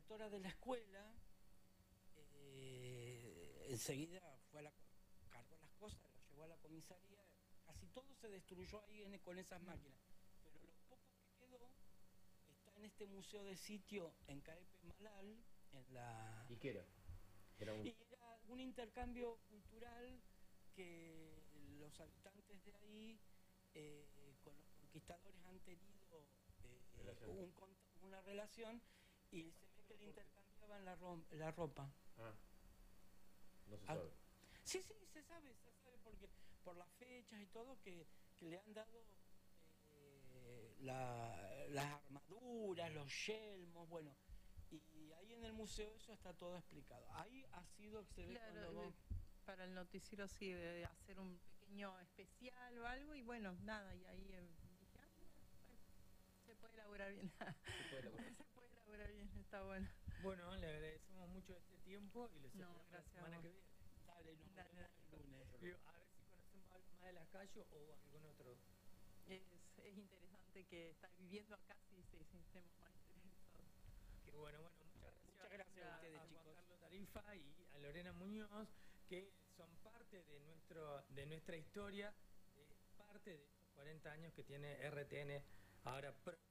directora de la escuela enseguida cargó las cosas, lo llevó a la comisaría, casi todo se destruyó ahí con esas máquinas, pero lo poco que quedó está en este museo de sitio en Caepe Malal, en la... ¿Y qué era? Y era un intercambio cultural que los habitantes de ahí con los conquistadores han tenido una relación, y se ve que le intercambiaban la ropa. Ah, no se sabe. Sí, sí, se sabe porque por las fechas y todo que le han dado las armaduras, los yelmos, bueno, y ahí en el museo eso está todo explicado. Ahí ha sido excelente. Claro, para el noticiero sí, de hacer un pequeño especial o algo, y bueno, nada, y ahí dije, bueno, se puede elaborar bien. Se puede elaborar bien, está bueno. Bueno, le agradecemos mucho este tiempo y les esperamos la gracias semana que viene. Dale, nos vemos el lunes. A ver si conocemos algo más de la calle o algún otro. Es interesante que estar viviendo acá, sí, estemos más interesados. Que bueno, muchas gracias. Muchas gracias a ustedes, chicos. Juan Carlos Tarifa y a Lorena Muñoz, que son parte de nuestra historia, parte de estos 40 años que tiene RTN ahora.